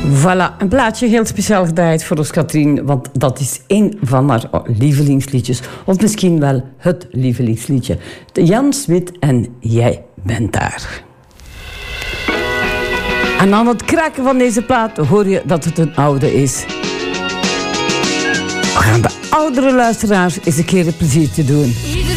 Voilà, een plaatje heel speciaal gedraaid voor ons Katrien, want dat is één van haar lievelingsliedjes. Of misschien wel het lievelingsliedje. De Jan Smit en Jij bent daar. En aan het kraken van deze plaat hoor je dat het een oude is. We gaan de oudere luisteraars eens een keer het plezier te doen.